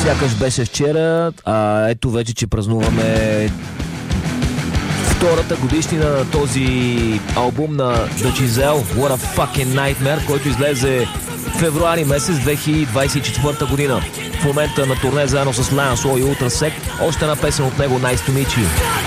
Сякаш беше вчера, ето вече, че празнуваме втората годишнина на този албум на The Giselle, What a Fucking Nightmare, който излезе февруари месец 2024 година. В момента на турне заедно с Lions Law и Ultrasec, още една песен от него, Nice to Meet You.